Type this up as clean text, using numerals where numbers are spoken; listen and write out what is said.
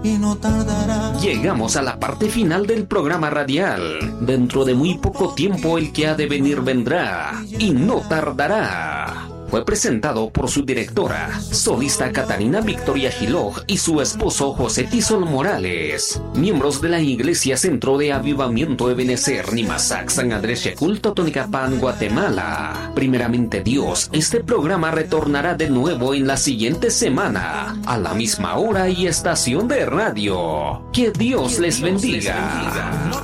y no tardará. Llegamos a la parte final del programa radial. Dentro de muy poco tiempo el que ha de venir vendrá y no tardará. Fue presentado por su directora, solista Catarina Victoria Giloj y su esposo José Tizol Morales, miembros de la Iglesia Centro de Avivamiento Ebenezer Nimasac San Andrés Xecul Totonicapán, Guatemala. Primeramente Dios, este programa retornará de nuevo en la siguiente semana, a la misma hora y estación de radio. Que Dios les bendiga.